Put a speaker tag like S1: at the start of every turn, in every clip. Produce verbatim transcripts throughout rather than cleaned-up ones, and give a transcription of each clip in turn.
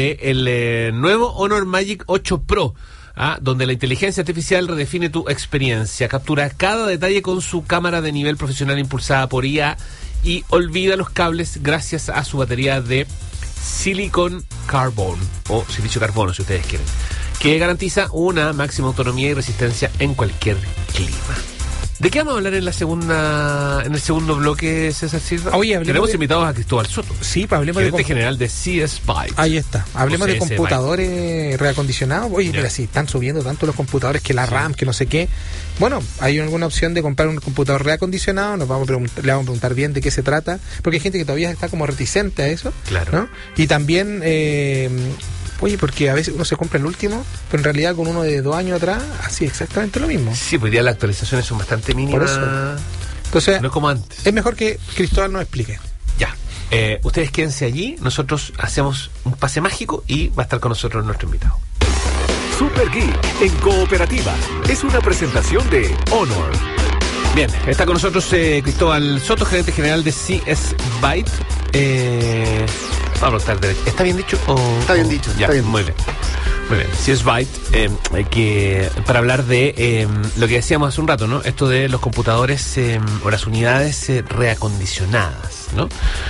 S1: El eh, nuevo Honor Magic ocho Pro, ¿ah? Donde la inteligencia artificial redefine tu experiencia, captura cada detalle con su cámara de nivel profesional impulsada por I A y olvida los cables gracias a su batería de Silicon Carbon o silicio carbono si ustedes quieren, que garantiza una máxima autonomía y resistencia en cualquier clima. ¿De qué vamos a hablar en la segunda, en el segundo bloque, César Silva?
S2: Oye,
S1: tenemos
S2: de...
S1: invitados a Cristóbal Soto.
S2: Sí, pues hablemos
S1: gerente
S2: de
S1: general de C S Byte.
S2: Ahí está. Hablemos de computadores Byte. reacondicionados. Oye, ya. Mira, sí, están subiendo tanto los computadores que la sí. RAM, que no sé qué. Bueno, hay alguna opción de comprar un computador reacondicionado. Nos vamos a preguntar, le vamos a preguntar bien de qué se trata, porque hay gente que todavía está como reticente a eso.
S1: Claro.
S2: ¿No? Y también eh, oye, porque a veces uno se compra el último, pero en realidad con uno de dos años atrás, así exactamente lo mismo.
S1: Sí, pues ya las actualizaciones son bastante mínimas.
S2: Por eso. Entonces,
S1: no es como antes.
S2: Es mejor que Cristóbal nos explique.
S1: Ya. Eh, ustedes quédense allí, nosotros hacemos un pase mágico y va a estar con nosotros nuestro invitado.
S3: Super Geek en Cooperativa es una presentación de Honor.
S1: Bien, está con nosotros eh, Cristóbal Soto, gerente general de C S Byte. Eh, vamos a preguntar, ¿está bien dicho? O,
S4: está bien dicho,
S1: ya,
S4: está bien.
S1: Muy bien. Muy bien, C S Byte, eh, que para hablar de eh, lo que decíamos hace un rato, ¿no? Esto de los computadores eh, o las unidades eh, reacondicionadas, ¿no?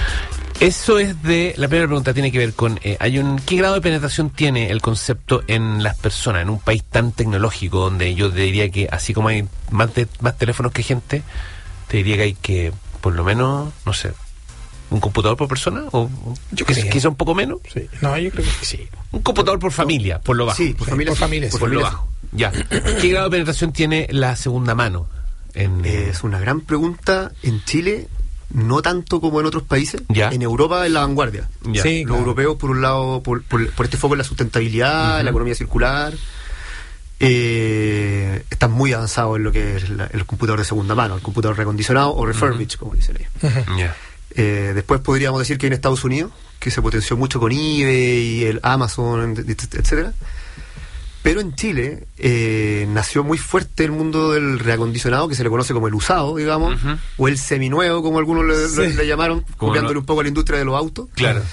S1: Eso es de, la primera pregunta tiene que ver con, eh, hay un, ¿qué grado de penetración tiene el concepto en las personas, en un país tan tecnológico donde yo te diría que así como hay más, de, más teléfonos que gente, te diría que hay que, por lo menos, no sé, ¿un computador por persona? ¿O
S2: yo
S1: que, quizá un poco menos?
S2: Sí. No, yo creo que sí.
S1: Un computador por familia, por lo bajo.
S4: Sí, por
S2: sí,
S4: familia.
S2: Por familia,
S4: por,
S1: por
S4: familia,
S1: lo bajo. Ya. ¿Qué grado de penetración tiene la segunda mano? En,
S4: eh, es una gran pregunta. En Chile, no tanto como en otros países.
S1: Ya.
S4: En Europa es la vanguardia.
S1: Ya.
S2: Sí,
S4: Los
S2: claro.
S4: europeos, por un lado, por, por, por este foco en la sustentabilidad, uh-huh. la economía circular, eh, están muy avanzados en lo que es la, el computador de segunda mano, el computador recondicionado o refurbished, uh-huh. como dicen ellos.
S1: Uh-huh. Yeah.
S4: Eh, después podríamos decir que en Estados Unidos, que se potenció mucho con eBay y el Amazon, etcétera. Pero en Chile eh, nació muy fuerte el mundo del reacondicionado, que se le conoce como el usado, digamos, uh-huh. o el seminuevo, como algunos le, sí. le, le llamaron, copiándole no? un poco a la industria de los autos.
S1: Claro.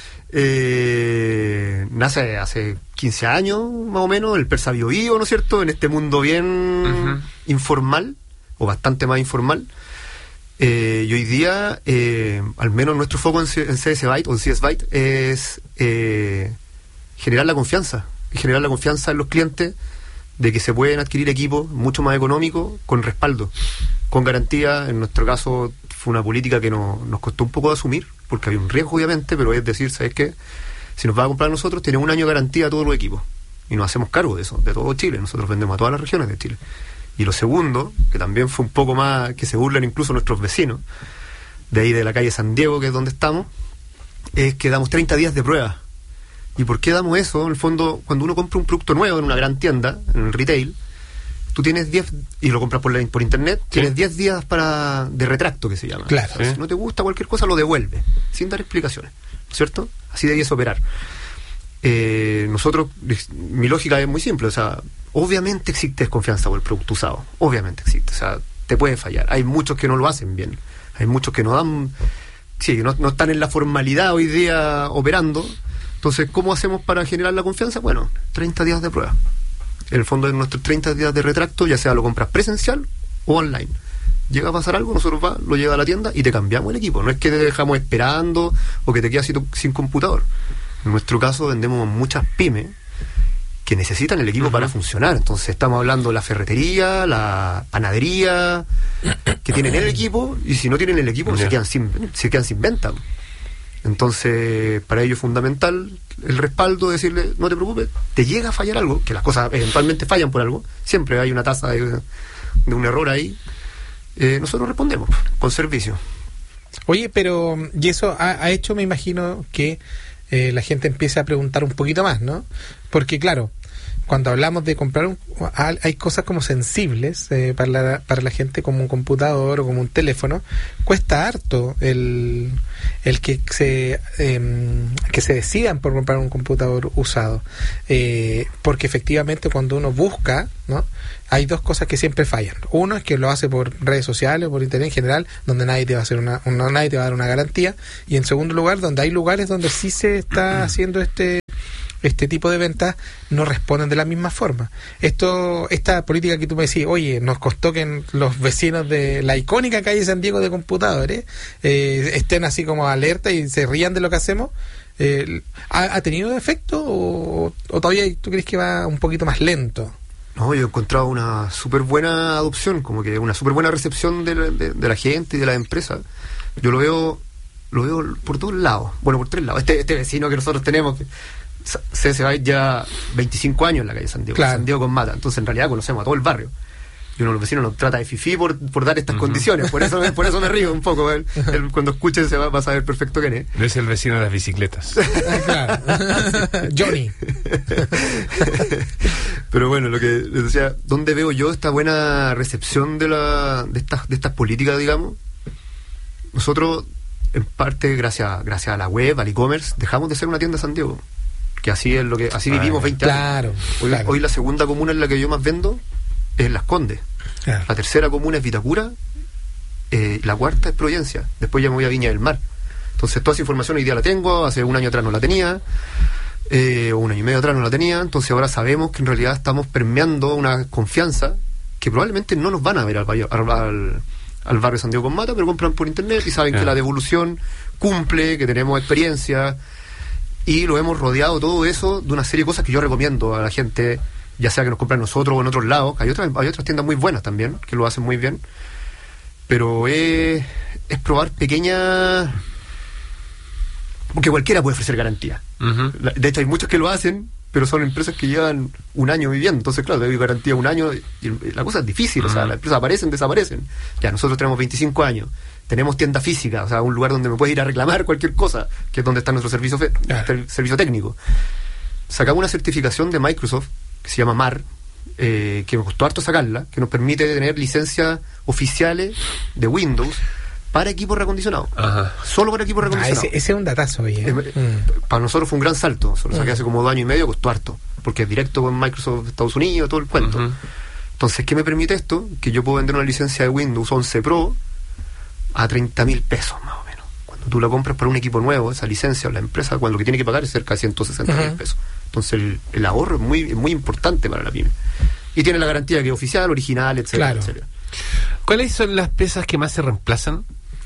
S4: Eh, nace hace quince años, más o menos, el Persa Bio Bio, ¿no es cierto?, en este mundo bien uh-huh. informal, o bastante más informal. Eh, y hoy día, eh, al menos nuestro foco en, C- en C S Byte o en C S Byte es eh, generar la confianza, generar la confianza en los clientes de que se pueden adquirir equipos mucho más económicos con respaldo, con garantía. En nuestro caso fue una política que no, nos costó un poco de asumir, porque había un riesgo obviamente, pero es decir, ¿sabes qué? Si nos va a comprar a nosotros, tiene un año de garantía a todos los equipos, y nos hacemos cargo de eso, de todo Chile. Nosotros vendemos a todas las regiones de Chile. Y lo segundo, que también fue un poco más, que se burlan incluso nuestros vecinos, de ahí de la calle San Diego, que es donde estamos, es que damos treinta días de prueba. ¿Y por qué damos eso? En el fondo, cuando uno compra un producto nuevo en una gran tienda, en el retail, tú tienes diez, y lo compras por, la, por internet, sí. tienes diez días para de retracto, que se llama.
S2: Claro.
S4: ¿Sí? Si no te gusta cualquier cosa, lo devuelve, sin dar explicaciones, ¿cierto? Así debías operar. Eh, nosotros, mi lógica es muy simple, o sea, obviamente existe desconfianza por el producto usado, obviamente existe, o sea, te puede fallar. Hay muchos que no lo hacen bien, hay muchos que no dan, sí, no, no están en la formalidad hoy día operando. Entonces, ¿cómo hacemos para generar la confianza? Bueno, treinta días de prueba. En el fondo, de nuestros treinta días de retracto, ya sea lo compras presencial o online. Llega a pasar algo, nosotros va, lo lleva a la tienda y te cambiamos el equipo. No es que te dejamos esperando o que te quedas sin, sin computador. En nuestro caso vendemos muchas pymes que necesitan el equipo uh-huh. para funcionar. Entonces estamos hablando de la ferretería, la panadería, que tienen el equipo, y si no tienen el equipo yeah. se quedan sin, se quedan sin venta. Entonces para ello es fundamental el respaldo, decirle, no te preocupes, te llega a fallar algo, que las cosas eventualmente fallan por algo, siempre hay una tasa de, de un error ahí, eh, nosotros respondemos con servicio.
S2: Oye, pero y eso ha, ha hecho, me imagino, que eh, la gente empiece a preguntar un poquito más, ¿no? Porque claro, cuando hablamos de comprar un, hay cosas como sensibles eh, para la, para la gente, como un computador o como un teléfono. Cuesta harto el, el que se eh, que se decidan por comprar un computador usado, eh, porque efectivamente cuando uno busca, ¿no?, hay dos cosas que siempre fallan. Uno es que lo hace por redes sociales o por internet en general, donde nadie te va a hacer una, una nadie te va a dar una garantía, y en segundo lugar, donde hay lugares donde sí se está haciendo este este tipo de ventas no responden de la misma forma. Esto, esta política que tú me decís, oye, nos costó que los vecinos de la icónica calle San Diego de computadores eh, estén así como alerta y se rían de lo que hacemos. Eh, ¿ha, ¿Ha tenido efecto o, o todavía tú crees que va un poquito más lento?
S4: No, yo he encontrado una súper buena adopción, como que una súper buena recepción de la, de, de la gente y de las empresas. Yo lo veo lo veo por todos lados, bueno, por tres lados. Este, este vecino que nosotros tenemos, que se, se va ya veinticinco años en la calle San Diego,
S2: claro.
S4: San Diego con Mata, entonces en realidad conocemos a todo el barrio. Y uno de los vecinos nos trata de fifí por, por dar estas uh-huh. condiciones, por eso, por eso me río un poco. Él, él, cuando escuche se va, va a saber perfecto quién es.
S1: No es el vecino de las bicicletas.
S2: Claro. Johnny.
S4: Pero bueno, lo que les decía, ¿dónde veo yo esta buena recepción de la de estas de estas políticas, digamos? Nosotros, en parte, gracias, gracias a la web, al e-commerce, dejamos de ser una tienda de San Diego. Que así es lo que, así ah, vivimos veinte
S2: claro,
S4: años. Hoy,
S2: claro. Hoy
S4: la segunda comuna en la que yo más vendo es Las Condes. Claro. La tercera comuna es Vitacura, eh, la cuarta es Providencia. Después ya me voy a Viña del Mar. Entonces toda esa información hoy día la tengo, hace un año atrás no la tenía, eh, o un año y medio atrás no la tenía. Entonces ahora sabemos que en realidad estamos permeando una confianza que probablemente no nos van a ver al, al, al, al barrio San Diego con Mata, pero compran por internet y saben claro. que la devolución cumple, que tenemos experiencia, y lo hemos rodeado todo eso de una serie de cosas que yo recomiendo a la gente, ya sea que nos compren nosotros o en otros lados. Hay otras, hay otras tiendas muy buenas también, que lo hacen muy bien. Pero es, es probar pequeñas... Porque cualquiera puede ofrecer garantía. Uh-huh. De hecho, hay muchos que lo hacen, pero son empresas que llevan un año viviendo. Entonces, claro, doy garantía un año y la cosa es difícil. Uh-huh. O sea, las empresas aparecen, desaparecen. Ya, nosotros tenemos veinticinco años. Tenemos tienda física, o sea, un lugar donde me puedes ir a reclamar cualquier cosa, que es donde está nuestro servicio, fe- claro. servicio técnico. Sacamos una certificación de Microsoft que se llama M A R, eh, que me costó harto sacarla, que nos permite tener licencias oficiales de Windows para equipos reacondicionados. Ajá. Solo para equipos reacondicionados.
S2: Ah, ese, ese es un datazo, oye. ¿eh?
S4: Mm. Para nosotros fue un gran salto. Solo saqué uh-huh. hace como dos años y medio, costó harto, porque es directo con Microsoft Estados Unidos, todo el cuento. Uh-huh. Entonces, ¿qué me permite esto? Que yo puedo vender una licencia de Windows once Pro a treinta mil pesos, más o menos. Cuando tú la compras para un equipo nuevo, esa licencia, la empresa, cuando lo que tiene que pagar es cerca de ciento sesenta mil uh-huh. pesos. Entonces, el, el ahorro es muy, muy importante para la pyme. Y tiene la garantía que es oficial, original, etcétera,
S2: claro.
S4: etcétera.
S1: ¿Cuáles son las piezas que más se reemplazan?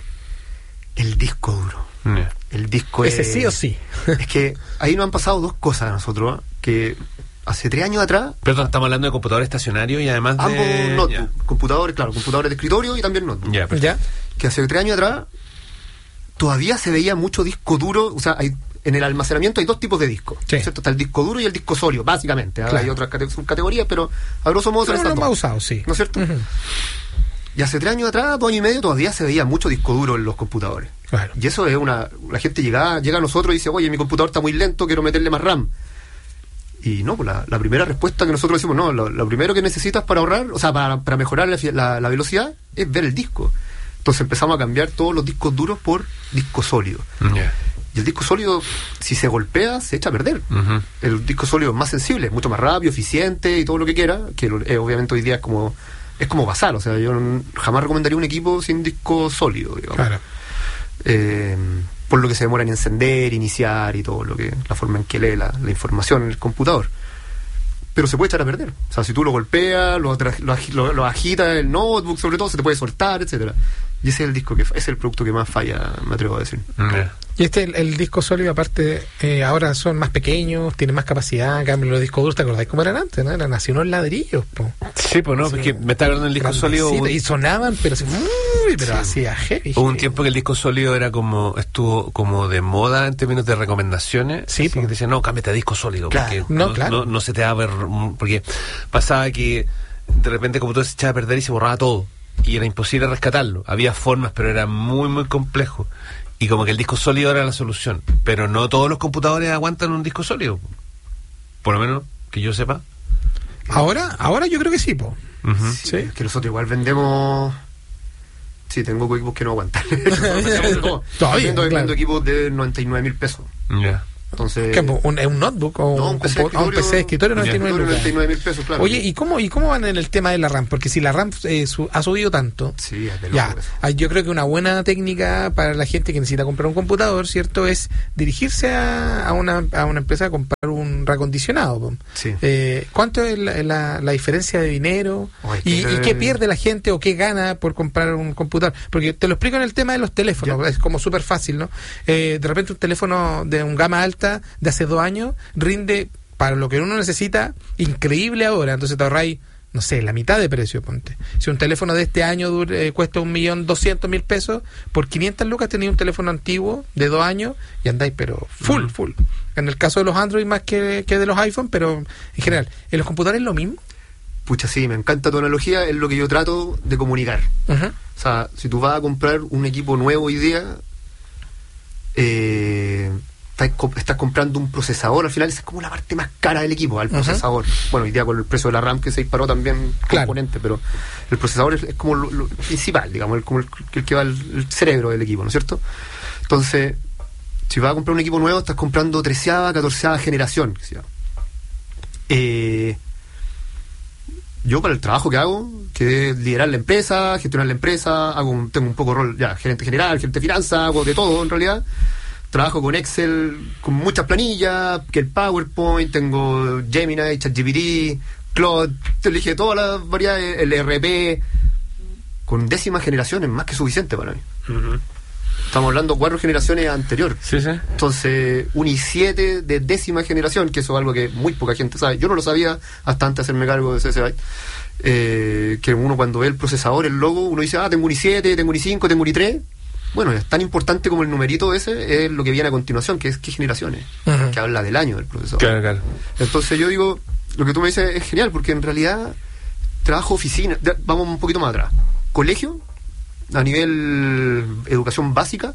S4: El disco duro.
S1: Yeah.
S4: El disco
S2: Ese
S4: es,
S2: sí o sí.
S4: Es que ahí nos han pasado dos cosas a nosotros, ¿eh? Que hace tres años atrás...
S1: Perdón, estamos hablando de computadores estacionarios y además de...
S4: Ambos notebook,
S1: yeah.
S4: computadores, claro, computadores de escritorio y también notebook.
S1: Yeah,
S2: ¿Ya?
S4: Que hace tres años atrás todavía se veía mucho disco duro, o sea, hay, en el almacenamiento hay dos tipos de discos,
S2: sí.
S4: ¿cierto? Está el disco duro y el disco sólido, básicamente. Claro. Hay otras cate- subcategorías, pero a grosso modo son
S2: estas
S4: estas
S2: dos.
S4: dos.
S2: Usado, sí.
S4: ¿No es cierto? Uh-huh. Y hace tres años atrás, dos años y medio, todavía se veía mucho disco duro en los computadores.
S2: Claro.
S4: Y eso es una... La gente llega, llega a nosotros y dice, oye, mi computador está muy lento, quiero meterle más RAM. Y no, pues la, la primera respuesta que nosotros decimos, no, lo, lo primero que necesitas para ahorrar, o sea, para, para mejorar la, la, la velocidad, es ver el disco. Entonces empezamos a cambiar todos los discos duros por disco sólido. Yeah. Y el disco sólido, si se golpea, se echa a perder. Uh-huh. El disco sólido es más sensible, es mucho más rápido, eficiente y todo lo que quiera, que eh, obviamente hoy día es como es como basal. O sea, yo no, jamás recomendaría un equipo sin disco sólido, digamos.
S2: Claro.
S4: Eh, por lo que se demora en encender, iniciar y todo lo que, la forma en que lee la, la información en el computador. Pero se puede echar a perder. O sea, si tú lo golpeas, lo, lo, lo, lo agitas el notebook, sobre todo, se te puede soltar, etcétera. Y ese es el disco que ese es el producto que más falla, me atrevo a decir.
S2: Yeah. Y este, el, el disco sólido, aparte, eh, ahora son más pequeños, tienen más capacidad. En cambio, los discos duros, ¿te acordáis cómo eran antes? ¿No? Eran así unos ladrillos, po.
S1: Sí, pues no, sí, porque me está acordando del disco sólido.
S2: Y sonaban, pero así, uy, pero
S1: sí.
S2: hacía heavy.
S1: Hubo un tiempo que el disco sólido era como, estuvo como de moda en términos de recomendaciones.
S2: Sí,
S1: así que te decían, no, cámbiate a disco sólido.
S2: Claro.
S1: Porque
S2: No,
S1: no,
S2: claro.
S1: no, no se te va a ver, porque pasaba que de repente como todo se echaba a perder y se borraba todo. Y era imposible rescatarlo. Había formas, pero era muy, muy complejo. Y como que el disco sólido era la solución. Pero no todos los computadores aguantan un disco sólido. Por lo menos que yo sepa.
S2: Ahora, ahora yo creo que sí, po.
S1: Uh-huh.
S4: Sí, es que nosotros igual vendemos... Sí, tengo equipos que no aguantan.
S2: Todavía,
S4: vendo,
S2: claro.
S4: vendo equipos de noventa y nueve mil pesos.
S1: Ya. Yeah.
S4: Entonces,
S2: ¿Qué, un, un notebook o
S4: no,
S2: un,
S4: un, P C de
S2: compu- un P C de escritorio?
S1: ya.
S2: noventa y nueve
S4: mil pesos, claro.
S2: Oye, ¿y cómo, ¿y cómo van en el tema de la RAM? Porque si la RAM eh, su, ha subido tanto,
S4: Sí, es de loco
S2: ya,
S4: eso.
S2: hay- yo creo que una buena técnica para la gente que necesita comprar un computador, ¿cierto? Es dirigirse a, a, una, a una empresa a comprar un reacondicionado. po.
S4: Sí.
S2: Eh, ¿Cuánto es la, la, la diferencia de dinero?
S4: Oye,
S2: ¿Y,
S4: que-
S2: ¿Y qué pierde la gente o qué gana por comprar un computador? Porque te lo explico en el tema de los teléfonos,
S4: Ya.
S2: es como súper fácil, ¿no? Eh, de repente un teléfono de un gama alta de hace dos años rinde para lo que uno necesita increíble ahora, entonces te ahorráis, no sé, la mitad de precio, ponte. Si un teléfono de este año dure- eh, cuesta un millón doscientos mil pesos, por quinientas lucas tenéis un teléfono antiguo de dos años y andáis pero full, full. En el caso de los Android más que, que de los iPhone, pero en general, ¿en los computadores es lo mismo?
S4: Pucha, sí, me encanta tu analogía, es lo que yo trato de comunicar.
S2: Ujú.
S4: O sea, si tú vas a comprar un equipo nuevo hoy día, eh, estás, co- estás comprando un procesador, al final esa es como la parte más cara del equipo, al
S2: Ujú.
S4: procesador. Bueno, hoy día con el precio de la RAM que se disparó también
S2: Claro.
S4: componente, pero el procesador es, es como lo, lo principal, digamos, el, como el, el que va al el cerebro del equipo, ¿no es cierto? Entonces, si vas a comprar un equipo nuevo, estás comprando treceava, catorceava generación, que se llama. Eh, yo para el trabajo que hago, que es liderar la empresa, gestionar la empresa, hago un- tengo un poco rol ya, gerente general, gerente de finanzas, hago de todo en realidad. Trabajo con Excel, con muchas planillas, que el PowerPoint, tengo Gemini, ChatGPT, Claude, te elige todas las variedades, el E R P, con décima generación es más que suficiente para mí. Estamos hablando cuatro generaciones anteriores.
S1: Sí, sí.
S4: Entonces, un i siete de décima generación, que eso es algo que muy poca gente sabe. Yo no lo sabía hasta antes de hacerme cargo de C S Byte. Eh, que uno cuando ve el procesador, el logo, uno dice, ah, tengo un i siete, tengo un i cinco, tengo un i tres. Bueno, es tan importante como el numerito ese, es lo que viene a continuación, que es qué generaciones,
S2: Ujú.
S4: que habla del año del procesador.
S1: Claro, claro.
S4: Entonces yo digo, lo que tú me dices es genial, porque en realidad trabajo oficina, de- vamos un poquito más atrás. Colegio, a nivel educación básica,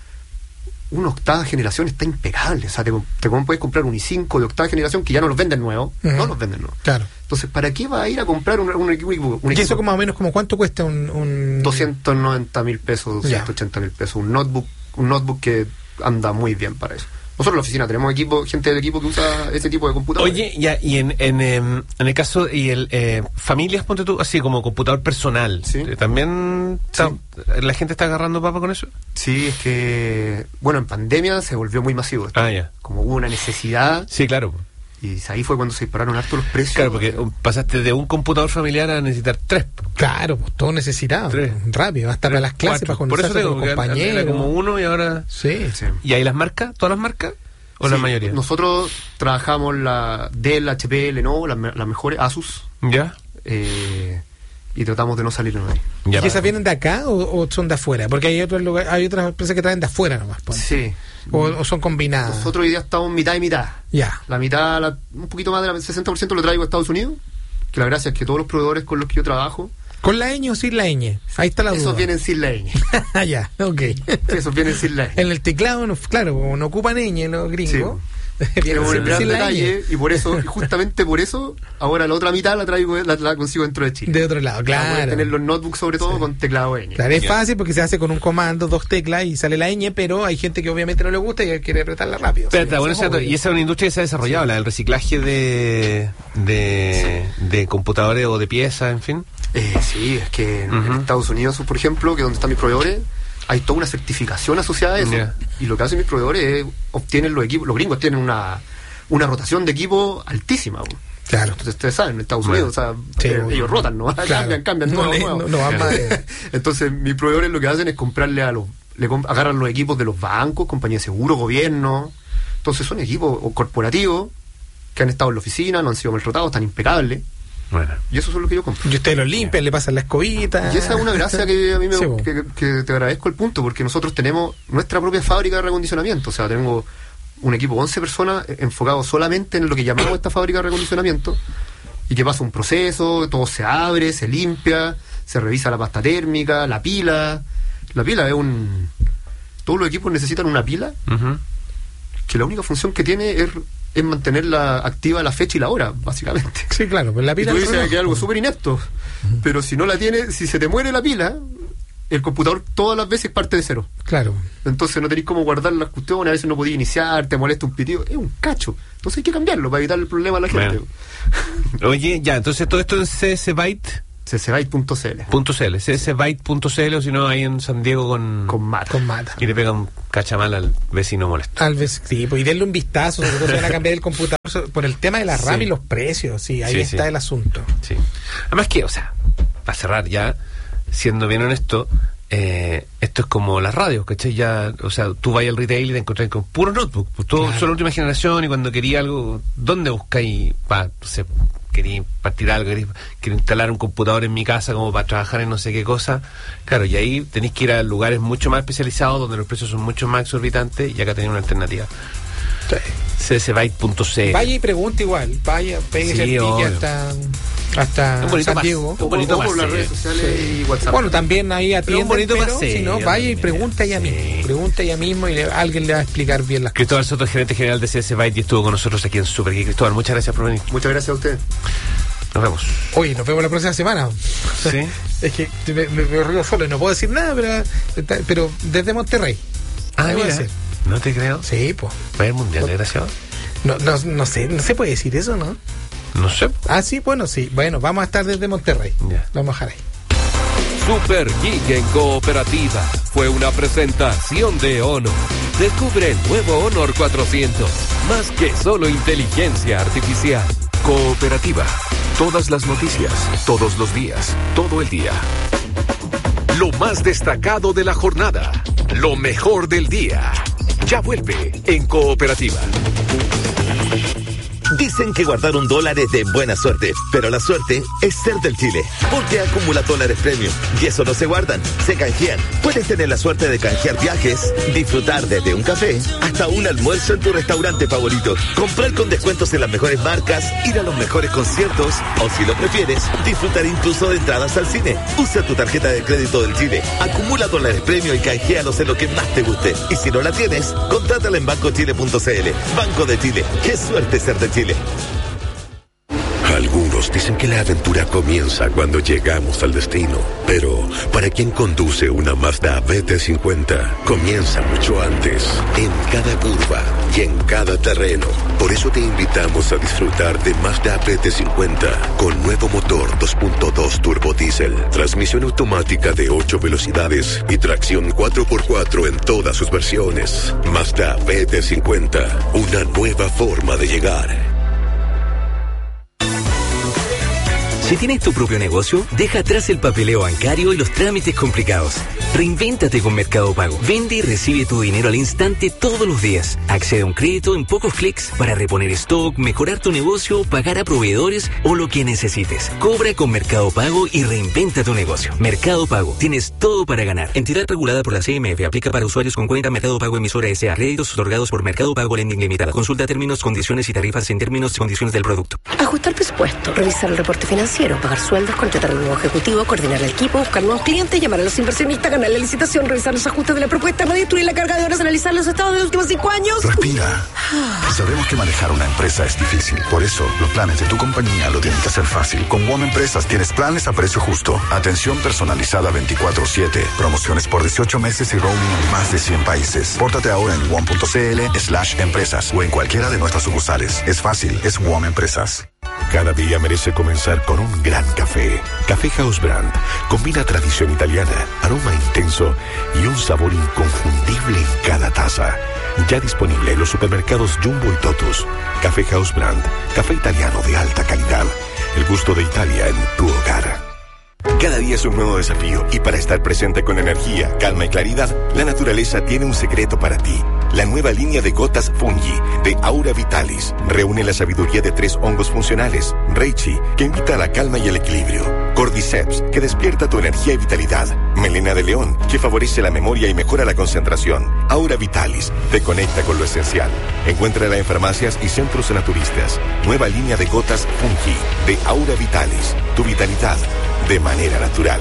S4: una octava generación está impecable. O sea, te, te puedes comprar un i cinco de octava generación que ya no los venden nuevos,
S2: Ujú.
S4: no los venden nuevos.
S2: Claro.
S4: Entonces, ¿para qué va a ir a comprar un, un equipo? Un
S2: ¿Y eso
S4: equipo?
S2: como más o menos como cuánto cuesta un...? un...
S4: doscientos noventa mil pesos,
S2: Ya.
S4: doscientos ochenta mil pesos. Un notebook, un notebook que anda muy bien para eso. Nosotros en la oficina tenemos equipo, gente del equipo que usa ese tipo de computadores.
S1: Oye, ya, y en, en, em, en el caso, y el eh, familias, ponte tú, así como computador personal,
S4: Sí.
S1: eh, ¿también está- la gente está agarrando papa con eso?
S4: Sí, es que, bueno, en pandemia se volvió muy masivo esto.
S1: Ah, ya.
S4: Como hubo una necesidad,
S1: Sí, claro.
S4: y ahí fue cuando se dispararon harto los precios.
S1: Claro, porque um, pasaste de un computador familiar a necesitar tres.
S2: Claro, pues todo necesitado.
S1: Tres.
S2: Rápido, hasta para las clases,
S1: Cuatro.
S2: para
S1: Por eso
S2: conversar
S1: digo,
S2: con los
S1: porque era-
S2: compañeros.
S1: era como uno y ahora...
S2: Sí.
S4: Sí.
S1: ¿Y ahí las marcas? ¿Todas las marcas? ¿O la
S4: Sí,
S1: mayoría?
S4: Nosotros trabajamos la Dell, H P, Lenovo, las, me- las mejores, Asus,
S1: ¿Ya?
S4: eh, y tratamos de no salir de ahí.
S1: Ya,
S2: ¿Y esas
S1: para-
S2: vienen de acá o, o son de afuera? Porque hay otros lugares, hay otras empresas que traen de afuera nomás. ponte.
S4: Sí.
S2: O, o son combinadas.
S4: Nosotros hoy día estamos mitad y mitad.
S2: Ya.
S4: La mitad, la- un poquito más del sesenta por ciento lo traigo a Estados Unidos, que la gracia es que todos los proveedores con los que yo trabajo,
S2: ¿Con la ñ o sin la ñ? Ahí está la duda.
S4: esos vienen sin la ñ.
S2: Ah, ya, ok.
S4: Esos vienen sin la ñ.
S2: En el teclado, no, claro, como no ocupan ñ los gringos.
S4: Tiene un
S2: siempre
S4: gran
S2: sin la
S4: detalle,
S2: ñ.
S4: y por eso, y justamente por eso, ahora la otra mitad la traigo, la, la consigo dentro de Chile.
S2: De otro lado,
S4: Para poder
S2: claro.
S4: tener los notebooks sobre todo
S2: Sí.
S4: con teclado ñ.
S2: Claro, es
S1: Ya.
S2: fácil porque se hace con un comando, dos teclas y sale la ñ, pero hay gente que obviamente no le gusta y quiere apretarla rápido.
S1: Pero
S2: Sí,
S1: está bueno,
S2: eso es
S1: exacto.
S2: obvio.
S1: Y esa es una industria que se ha desarrollado, la del reciclaje de, de, de computadores o de piezas, en fin.
S4: Eh, sí, es que en,
S1: Ujú.
S4: en Estados Unidos, por ejemplo, que es donde están mis proveedores, hay toda una certificación asociada a eso.
S1: Ya.
S4: Y lo que hacen mis proveedores es obtienen los equipos, los gringos tienen una, una rotación de equipo altísima. bo.
S2: Claro.
S4: Entonces ustedes saben, en Estados
S1: Bueno.
S4: Unidos, o sea,
S2: Sí,
S4: eh,
S2: obvio.
S4: ellos rotan, ¿no?
S2: Claro.
S4: Cambian, cambian
S2: No
S4: todo
S2: le-
S4: nuevo.
S2: no- no van más de-
S4: Entonces, mis proveedores lo que hacen es comprarle a los, le comp- agarran los equipos de los bancos, compañías de seguro, gobierno. Entonces son equipos o corporativos que han estado en la oficina, no han sido maltratados, están impecables.
S1: Bueno.
S4: Y eso es lo que yo compro.
S2: Y ustedes lo limpian, le pasan la escobita.
S4: Y esa es una gracia que a mí me,
S2: Sí, bo.
S4: que, que te agradezco el punto, porque nosotros tenemos nuestra propia fábrica de reacondicionamiento. O sea, tengo un equipo de once personas enfocado solamente en lo que llamamos esta fábrica de reacondicionamiento, y que pasa un proceso, todo se abre, se limpia, se revisa la pasta térmica, la pila. La pila es un... Todos los equipos necesitan una pila
S1: Ujú.
S4: que la única función que tiene es, es mantenerla activa la fecha y la hora, básicamente.
S2: Sí, claro, pues la
S4: Y
S2: pila
S4: tú
S2: del
S4: dices
S2: reloj.
S4: que es algo súper inepto, pero si no la tienes, si se te muere la pila, el computador todas las veces parte de cero.
S2: Claro.
S4: Entonces no tenéis cómo guardar las cuestiones, a veces no podéis iniciar, te molesta un pitido, es un cacho. Entonces hay que cambiarlo para evitar el problema a la gente.
S1: Bueno. Oye, ya, entonces todo esto en csbyte
S4: c s byte punto c l
S1: .cl, csbyte punto c l, o si no, ahí en San Diego con,
S4: con mata.
S2: Con mata.
S1: Y le pega un cachamal al vecino molesto.
S2: Al vez, sí, pues, y denle un vistazo, sobre todo se van a cambiar el computador por el tema de la RAM
S1: Sí.
S2: y los precios, sí, ahí
S1: Sí,
S2: está
S1: sí.
S2: el asunto.
S1: Sí. Además que, o sea, para cerrar ya, siendo bien honesto, eh, esto es como las radios, ¿cachai? Ya, o sea, tú vas al retail y te encontrás con puros notebooks, pues todo
S2: Claro.
S1: son la última generación, y cuando quería algo, ¿dónde buscáis? Pa, no sé, quería partir algo, quería, quería instalar un computador en mi casa como para trabajar en no sé qué cosa. Claro, y ahí tenéis que ir a lugares mucho más especializados donde los precios son mucho más exorbitantes, y acá tenéis una alternativa.
S2: Sí.
S1: csbyte punto c l.
S2: Vaya y pregunte igual, vaya, pegue
S1: Sí,
S2: el ticket
S1: obvio.
S2: hasta, hasta
S1: Un bonito
S2: San
S1: pas-
S2: Diego.
S1: un bonito
S4: O por las
S1: paseo.
S4: redes sociales y WhatsApp.
S2: Bueno, también ahí
S1: Pero un
S2: atienden,
S1: bonito
S2: pero
S1: paseo,
S2: si no, vaya y
S1: mira,
S2: pregunta ella
S1: sí.
S2: mismo. Pregunta ella mismo y le- alguien le va a explicar bien las cosas.
S1: Cristóbal Soto, gerente general de csbyte, y estuvo con nosotros aquí en Super Geek. Cristóbal, muchas gracias por venir.
S4: Muchas gracias a ustedes.
S1: Nos vemos.
S2: Oye, nos vemos la próxima semana.
S1: ¿Sí?
S2: Es que me, me, me río solo y no puedo decir nada, pero, pero desde Monterrey.
S1: Ah,
S2: Ahí voy a
S1: mira,
S2: decir.
S1: no te creo.
S2: Sí, pues.
S1: ¿Va a haber mundial, desgraciado?
S2: No, no, no sé, no se puede decir eso, ¿no?
S1: No sé.
S2: Ah, sí, bueno, sí. Bueno, vamos a estar desde Monterrey.
S1: Ya.
S2: Lo vamos a dejar ahí.
S3: Super Geek en Cooperativa fue una presentación de Honor. Descubre el nuevo Honor cuatrocientos, más que solo inteligencia artificial.
S5: Cooperativa. Todas las noticias, todos los días, todo el día.
S3: Lo más destacado de la jornada, lo mejor del día. Ya vuelve en Cooperativa.
S6: Dicen que guardar un dólar es de buena suerte, pero la suerte es ser del Chile, porque acumula dólares premium y eso no se guardan, se canjean. Puedes tener la suerte de canjear viajes, disfrutar desde un café hasta un almuerzo en tu restaurante favorito, comprar con descuentos en las mejores marcas, ir a los mejores conciertos o, si lo prefieres, disfrutar incluso de entradas al cine. Usa tu tarjeta de crédito del Chile, acumula dólares premium y canjealos en lo que más te guste. Y si no la tienes, contrátala en banco chile punto c l. Banco de Chile, qué suerte ser de Chile.
S7: Algunos dicen que la aventura comienza cuando llegamos al destino, pero para quien conduce una Mazda B T cincuenta, comienza mucho antes, en cada curva y en cada terreno. Por eso te invitamos a disfrutar de Mazda B T cincuenta, con nuevo motor dos punto dos turbo diésel, transmisión automática de ocho velocidades y tracción cuatro por cuatro en todas sus versiones. Mazda B T cincuenta, una nueva forma de llegar.
S8: Si tienes tu propio negocio, deja atrás el papeleo bancario y los trámites complicados. Reinvéntate con Mercado Pago. Vende y recibe tu dinero al instante todos los días. Accede a un crédito en pocos clics para reponer stock, mejorar tu negocio, pagar a proveedores o lo que necesites. Cobra con Mercado Pago y reinventa tu negocio. Mercado Pago. Tienes todo para ganar. Entidad regulada por la C M F. Aplica para usuarios con cuenta Mercado Pago emisora S A. Créditos otorgados por Mercado Pago Lending Limitada. Consulta términos, condiciones y tarifas en términos y condiciones del producto.
S9: Ajustar presupuesto, revisar el reporte financiero, pagar sueldos, contratar un nuevo ejecutivo, coordinar el equipo, buscar nuevos clientes, llamar a los inversionistas, ganar la licitación, revisar los ajustes de la propuesta, no destruir la carga de horas, analizar los estados de los últimos cinco años.
S10: Respira. Sabemos que manejar una empresa es difícil. Por eso, los planes de tu compañía lo tienen que hacer fácil. Con WOM Empresas tienes planes a precio justo, atención personalizada veinticuatro siete, promociones por dieciocho meses y roaming en más de cien países. Pórtate ahora en wom punto c l slash empresas o en cualquiera de nuestras sucursales. Es fácil, es WOM Empresas.
S7: Cada día merece comenzar con un gran café. Café House Brand combina tradición italiana, aroma intenso y un sabor inconfundible en cada taza. Ya disponible en los supermercados Jumbo y Totus. Café House Brand, café italiano de alta calidad. El gusto de Italia en tu hogar. Cada día es un nuevo desafío y para estar presente con energía, calma y claridad, la naturaleza tiene un secreto para ti. La nueva línea de gotas Fungi de Aura Vitalis reúne la sabiduría de tres hongos funcionales. Reishi, que invita a la calma y el equilibrio. Cordyceps, que despierta tu energía y vitalidad. Melena de león, que favorece la memoria y mejora la concentración. Aura Vitalis, te conecta con lo esencial. Encuéntrala en farmacias y centros naturistas. Nueva línea de gotas Fungi de Aura Vitalis. Tu vitalidad de manera natural.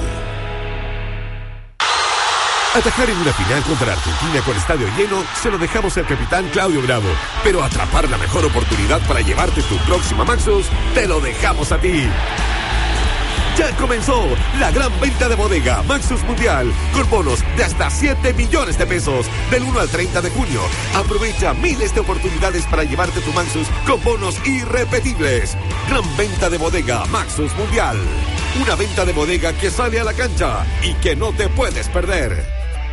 S3: Atajar en una final contra Argentina con estadio lleno se lo dejamos al capitán Claudio Bravo. Pero atrapar la mejor oportunidad para llevarte tu próxima Maxus, te lo dejamos a ti. Ya comenzó la gran venta de bodega Maxus Mundial con bonos de hasta siete millones de pesos del uno al treinta de junio. Aprovecha miles de oportunidades para llevarte tu Maxus con bonos irrepetibles. Gran venta de bodega Maxus Mundial. Una venta de bodega que sale a la cancha y que no te puedes perder.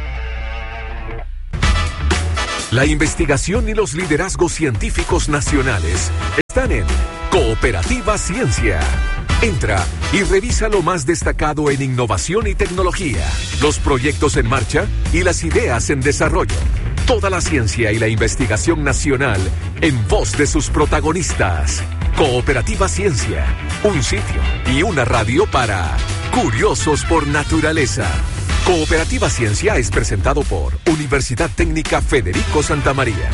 S5: La investigación y los liderazgos científicos nacionales están en Cooperativa Ciencia. Entra y revisa lo más destacado en innovación y tecnología, los proyectos en marcha y las ideas en desarrollo. Toda la ciencia y la investigación nacional en voz de sus protagonistas. Cooperativa Ciencia, un sitio y una radio para curiosos por naturaleza. Cooperativa Ciencia es presentado por Universidad Técnica Federico Santa María.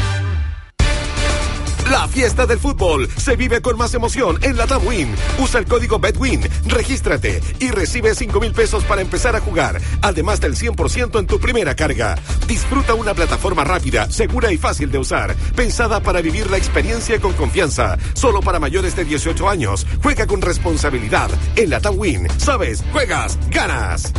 S3: La fiesta del fútbol se vive con más emoción en la TAMWIN. Usa el código BETWIN, regístrate y recibe cinco mil pesos para empezar a jugar, además del cien por ciento en tu primera carga. Disfruta una plataforma rápida, segura y fácil de usar, pensada para vivir la experiencia con confianza. Solo para mayores de dieciocho años. Juega con responsabilidad. En la TAMWIN, sabes, juegas, ganas.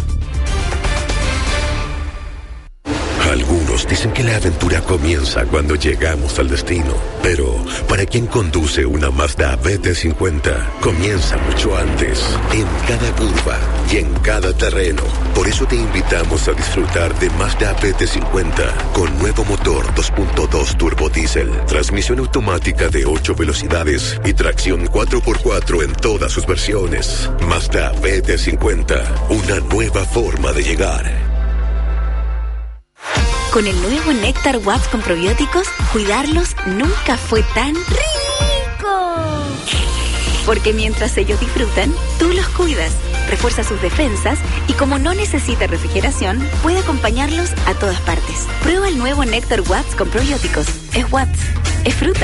S7: Algunos dicen que la aventura comienza cuando llegamos al destino, pero para quien conduce una Mazda B T cincuenta, comienza mucho antes, en cada curva y en cada terreno. Por eso te invitamos a disfrutar de Mazda B T cincuenta con nuevo motor dos punto dos turbo diésel, transmisión automática de ocho velocidades y tracción cuatro por cuatro en todas sus versiones. Mazda B T cincuenta, una nueva forma de llegar.
S11: Con el nuevo Néctar Watts con probióticos, cuidarlos nunca fue tan rico. Porque mientras ellos disfrutan, tú los cuidas, refuerza sus defensas y como no necesita refrigeración, puede acompañarlos a todas partes. Prueba el nuevo Néctar Watts con probióticos. Es Watts, es fruta.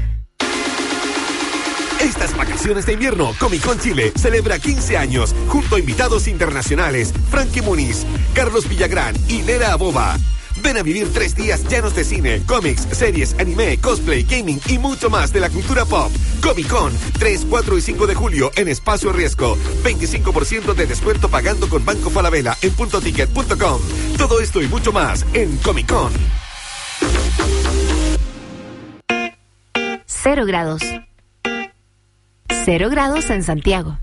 S3: Estas vacaciones de invierno, Comic Con Chile celebra quince años junto a invitados internacionales Frankie Muniz, Carlos Villagrán y Lera Aboba. Ven a vivir tres días llenos de cine, cómics, series, anime, cosplay, gaming y mucho más de la cultura pop. Comic Con, tres, cuatro y cinco de julio en Espacio Riesgo. veinticinco por ciento de descuento pagando con Banco Falabella en punto ticket punto com. Todo esto y mucho más en Comic Con.
S12: Cero grados. Cero grados en Santiago.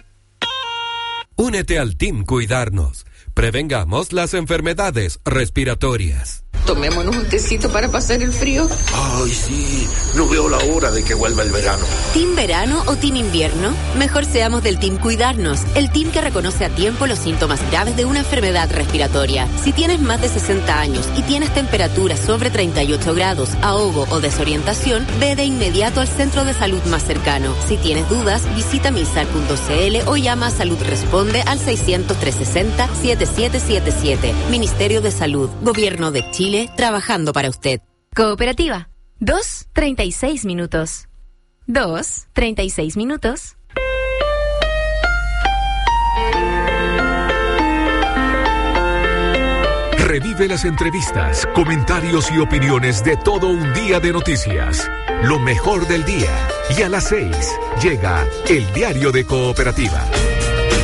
S3: Únete al Team Cuidarnos. Prevengamos las enfermedades respiratorias.
S13: Tomémonos un tecito para pasar el frío.
S14: Ay, sí, no veo la hora de que vuelva el verano.
S15: ¿Team verano o team invierno? Mejor seamos del Team Cuidarnos, el team que reconoce a tiempo los síntomas graves de una enfermedad respiratoria. Si tienes más de sesenta años y tienes temperatura sobre treinta y ocho grados, ahogo o desorientación, ve de inmediato al centro de salud más cercano. Si tienes dudas, visita milsar punto c l o llama a Salud Responde al seiscientos, trescientos sesenta, setenta y siete setenta y siete. Ministerio de Salud, Gobierno de Chile. Trabajando para usted.
S12: Cooperativa. Dos, treinta y seis minutos. Dos, treinta y seis minutos.
S5: Revive las entrevistas, comentarios y opiniones de todo un día de noticias. Lo mejor del día. Y a las seis llega el Diario de Cooperativa.